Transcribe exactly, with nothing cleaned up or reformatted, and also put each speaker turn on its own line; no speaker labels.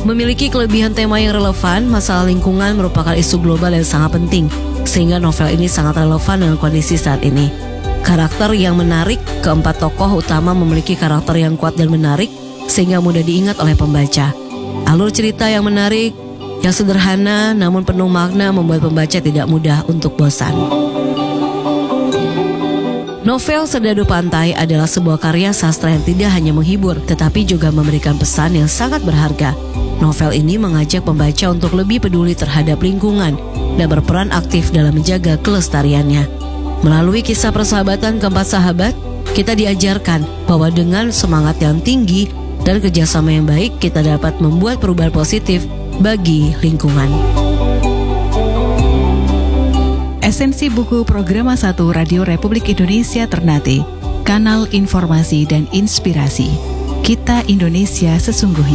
Memiliki kelebihan tema yang relevan, masalah lingkungan merupakan isu global yang sangat penting, sehingga novel ini sangat relevan dengan kondisi saat ini. Karakter yang menarik, keempat tokoh utama memiliki karakter yang kuat dan menarik, sehingga mudah diingat oleh pembaca. Alur cerita yang menarik, yang sederhana namun penuh makna membuat pembaca tidak mudah untuk bosan. Novel Serdadu Pantai adalah sebuah karya sastra yang tidak hanya menghibur, tetapi juga memberikan pesan yang sangat berharga. Novel ini mengajak pembaca untuk lebih peduli terhadap lingkungan dan berperan aktif dalam menjaga kelestariannya. Melalui kisah persahabatan keempat sahabat, kita diajarkan bahwa dengan semangat yang tinggi dan kerjasama yang baik, kita dapat membuat perubahan positif bagi lingkungan.
Esensi buku Programa satu Radio Republik Indonesia Ternate, kanal informasi dan inspirasi. Kita Indonesia sesungguhnya.